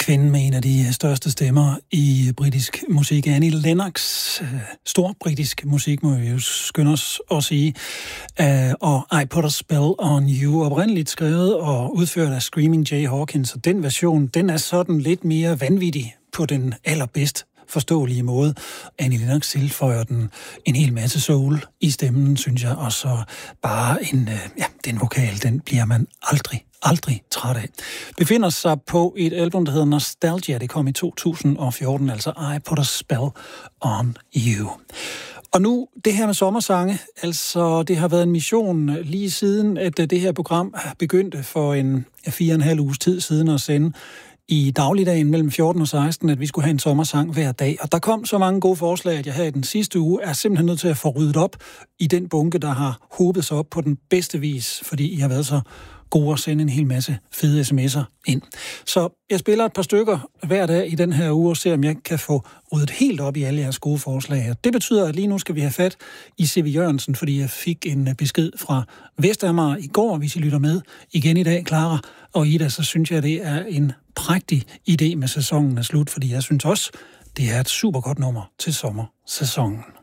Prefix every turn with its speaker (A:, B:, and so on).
A: kvinde med en af de største stemmer i britisk musik, Annie Lennox. Stor britisk musik, må vi jo skynde os at sige. Og I Put a Spell on You, oprindeligt skrevet og udført af Screaming Jay Hawkins. Og den version, den er sådan lidt mere vanvittig på den allerbedst forståelige måde. Annie Lennox tilføjer en hel masse soul i stemmen, synes jeg, og så bare den vokal, den bliver man aldrig træt af. Befinder sig på et album, der hedder Nostalgia. Det kom i 2014, altså I Put a Spell on You. Og nu, det her med sommersange, altså det har været en mission lige siden, at det her program begyndte for 4,5 uges tid siden at sende i dagligdagen mellem 14 og 16, at vi skulle have en sommersang hver dag. Og der kom så mange gode forslag, at jeg her i den sidste uge er simpelthen nødt til at få ryddet op i den bunke, der har hobet sig op på den bedste vis, fordi I har været så gode at sende en hel masse fede sms'er ind. Så jeg spiller et par stykker hver dag i den her uge og ser, om jeg kan få ryddet helt op i alle jeres gode forslag. Det betyder, at lige nu skal vi have fat i C.V. Jørgensen, fordi jeg fik en besked fra Vestamager i går, hvis I lytter med igen i dag, Clara og Ida, så synes jeg, det er en prægtig idé med sæsonen er slut, fordi jeg synes også, det er et super godt nummer til sommersæsonen.